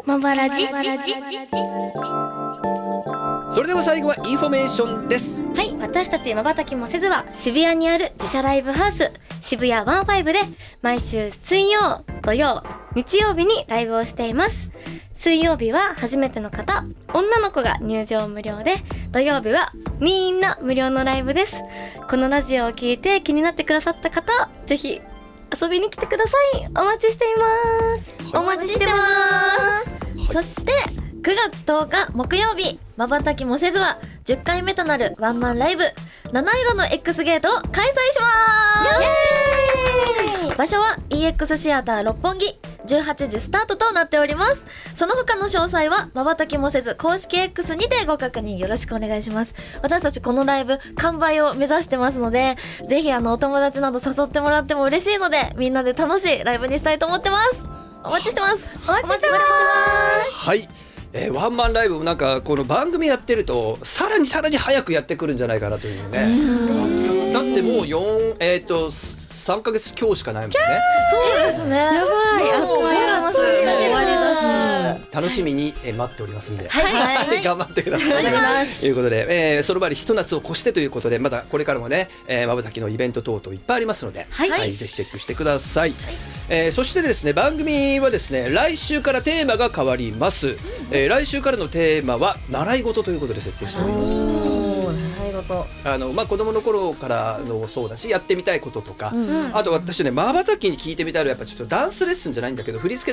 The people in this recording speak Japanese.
まばらじ。 それでは最後はインフォメーションです。 はい、私たちまばたきもせずは渋谷にある自社ライブハウス渋谷15で毎週水曜、土曜、日曜日にライブをしています。水曜日は初めての方、女の子が入場無料で、土曜日はみんな無料のライブです。このラジオを聞いて気になってくださった方、ぜひ遊びに来てください。お待ちしています。 お待ちしてます、そして9月10日木曜日、まばたきもせずは10回目となるワンマンライブ七色の X ゲートを開催します。場所は EX シアター六本木、18時スタートとなっております。その他の詳細はまばたきもせず公式 X にてご確認よろしくお願いします。私たちこのライブ完売を目指してますので、ぜひお友達など誘ってもらっても嬉しいので、みんなで楽しいライブにしたいと思ってます。お待ちしてます。 お待ちしてます。 はい、ワンマンライブもなんかこの番組やってるとさらに早くやってくるんじゃないかなというね。だってもう3ヶ月今日しかないもんね。 そうですね。やばい。終わりだし。 楽しみに待っておりますんで、 はい、 頑張ってください。ということで、その場にひと夏を越してということで、またこれからもね、まばたきのイベント等々いっぱいありますので、ぜひチェックしてください。そしてですね、番組はですね、来週からテーマが変わります。来週からのテーマは習い事ということで設定しております。子供の頃からのそうだし、やってみたいこととか、あと私ね、まばたきに聞いてみたいのはやっぱちょっとダンスレッスンじゃないんだけど、振り付け